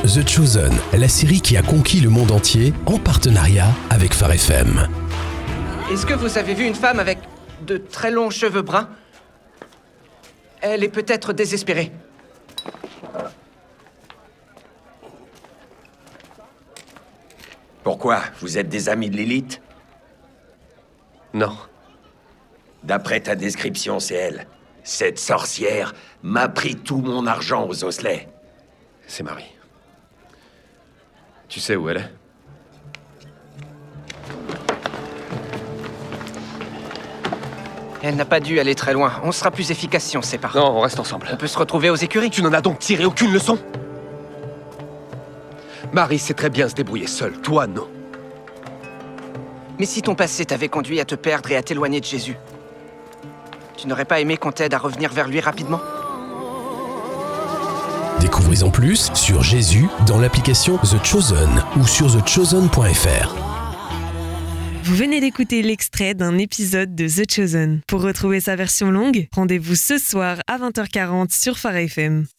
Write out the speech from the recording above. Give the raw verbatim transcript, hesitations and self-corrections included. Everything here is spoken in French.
The Chosen, la série qui a conquis le monde entier en partenariat avec Phare F M. Est-ce que vous avez vu une femme avec de très longs cheveux bruns? Elle est peut-être désespérée. Pourquoi? Vous êtes des amis de Lilith? Non. D'après ta description, c'est elle. Cette sorcière m'a pris tout mon argent aux osselets. C'est Marie. Tu sais où elle est? Elle n'a pas dû aller très loin. On sera plus efficace si on se sépare. Non, on reste ensemble. On peut se retrouver aux écuries. Tu n'en as donc tiré aucune leçon? Marie sait très bien se débrouiller seule. Toi, non. Mais si ton passé t'avait conduit à te perdre et à t'éloigner de Jésus, tu n'aurais pas aimé qu'on t'aide à revenir vers lui rapidement? Découvrez en plus sur Jésus dans l'application The Chosen ou sur the chosen point f r. Vous venez d'écouter l'extrait d'un épisode de The Chosen. Pour retrouver sa version longue, rendez-vous ce soir à vingt heures quarante sur Phare F M.